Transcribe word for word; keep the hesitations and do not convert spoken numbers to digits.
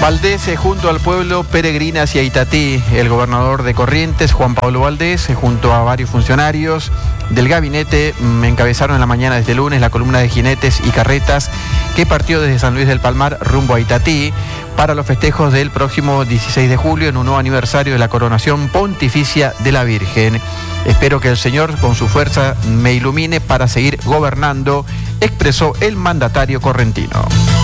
Valdés junto al pueblo peregrina hacia Itatí. El gobernador de Corrientes, Juan Pablo Valdés, junto a varios funcionarios del gabinete, encabezaron en la mañana de este lunes la columna de jinetes y carretas que partió desde San Luis del Palmar rumbo a Itatí para los festejos del próximo dieciséis de julio en un nuevo aniversario de la coronación pontificia de la Virgen. Espero que el Señor con su fuerza me ilumine para seguir gobernando, expresó el mandatario correntino.